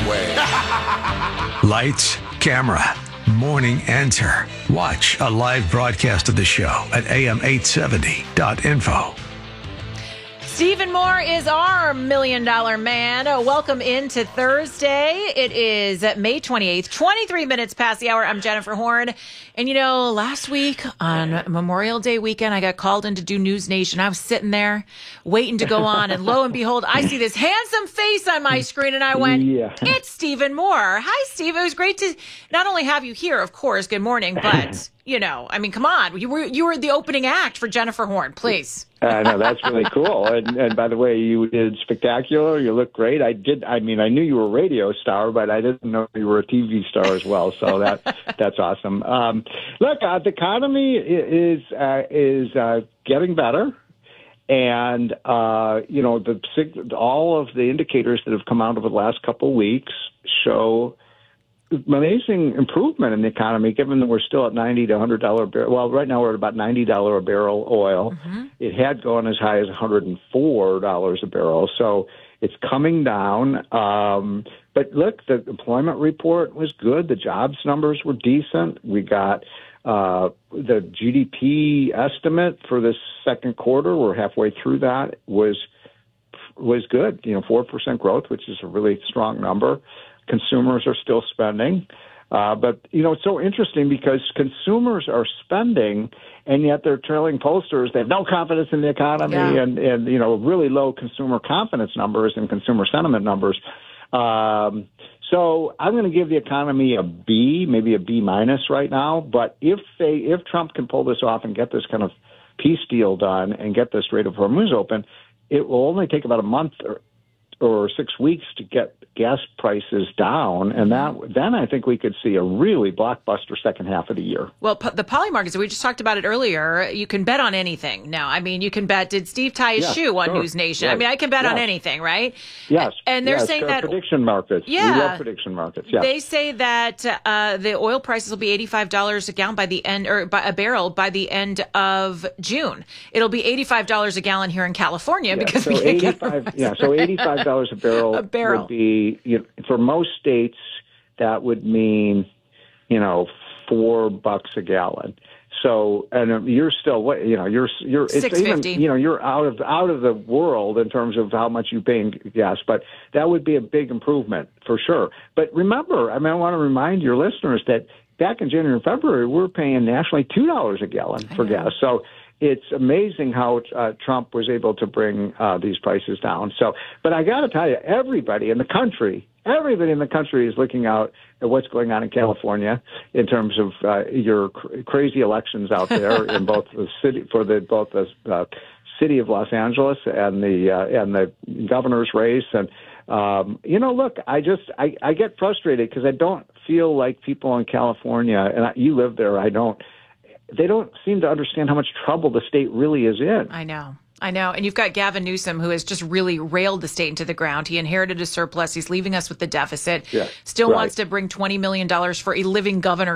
way. Lights, camera, morning answer. Watch a live broadcast of the show at am870.info. Stephen Moore is our $1 Million Man. Welcome into Thursday. It is May 28th, 23 minutes past the hour. I'm Jennifer Horn. And, last week on Memorial Day weekend, I got called in to do News Nation. I was sitting there waiting to go on. And lo and behold, I see this handsome face on my screen. And I went, It's Stephen Moore. Hi, Steve. It was great to not only have you here, of course. Good morning. But, come on. You were the opening act for Jennifer Horn. Please. No, that's really cool. And by the way, you did spectacular. You look great. I knew you were a radio star, but I didn't know you were a TV star as well. So that's awesome. Look, the economy is getting better. And, all of the indicators that have come out over the last couple of weeks show amazing improvement in the economy, given that we're still at $90 to $100 a barrel. Well, right now we're at about $90 a barrel oil. Mm-hmm. It had gone as high as $104 a barrel. So it's coming down. But look, the employment report was good. The jobs numbers were decent. We got the GDP estimate for the second quarter. We're halfway through that. Was good. 4% growth, which is a really strong number. Consumers are still spending. But, it's so interesting because consumers are spending, and yet they're trailing pollsters. They have no confidence in the economy and really low consumer confidence numbers and consumer sentiment numbers. So I'm going to give the economy a B, maybe a B minus right now. But if Trump can pull this off and get this kind of peace deal done and get the Strait of Hormuz open, it will only take about a month or 6 weeks to get gas prices down, and then I think we could see a really blockbuster second half of the year. Well, the poly markets, we just talked about it earlier. You can bet on anything now. You can bet, did Steve tie his shoe on News Nation? Right. I can bet on anything, right? Yes. And they're saying that prediction markets. Yeah. We love prediction markets. Yeah. They say that the oil prices will be $85 a gallon by the end, or by a barrel by the end of June. It'll be $85 a gallon here in California because we can't get so $85 a barrel. Would be, for most states, that would mean, $4 a gallon. So, and you're still, you're $6.50. You're out of the world in terms of how much you pay in gas, but that would be a big improvement for sure. But remember, I want to remind your listeners that back in January and February, we're paying nationally $2 a gallon for gas. So it's amazing how Trump was able to bring these prices down. So, but I got to tell you, everybody in the country is looking out at what's going on in California in terms of your crazy elections out there in both the city the city of Los Angeles and the governor's race. And look, I get frustrated because I don't feel like people in California, and you live there, they don't seem to understand how much trouble the state really is in. I know. And you've got Gavin Newsom, who has just really railed the state into the ground. He inherited a surplus. He's leaving us with the deficit. Yeah, Still wants to bring $20 million for a living governor